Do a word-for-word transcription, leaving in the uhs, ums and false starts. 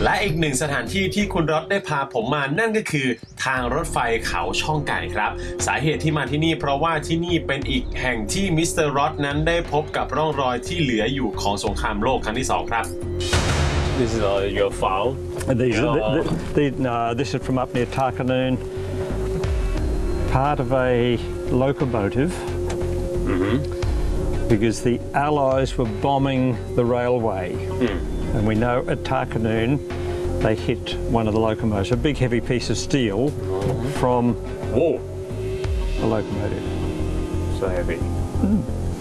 และอีกหนึ่งสถานที่ที่คุณรถได้พาผมมานั่นก็คือทางรถไฟเขาช่องไก่ครับสาเหตุที่มาที่นี่เพราะว่าที่นี่เป็นอีกแห่งที่มิสเตอร์รอดนั้นได้พบกับร่องรอยที่เหลืออยู่ของสงครามโลกครั้งที่สองครับ This is uh, your file. These, your... the, the, the, uh, this is from up near Tarkanoon, part of a locomotive, mm-hmm. because the Allies were bombing the railway. Mm. And we know at Tarkanoon they hit one of the locomotives, a big heavy piece of steel mm-hmm. from Whoa. the locomotive. So heavy. Mm.